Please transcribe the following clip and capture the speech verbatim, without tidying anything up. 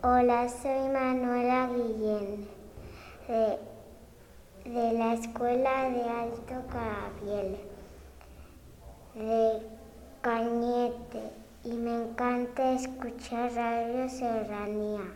Hola, soy Manuela Guillén, de, de la Escuela de Alto Carabiel, de Cañete, y me encanta escuchar Radio Serranía.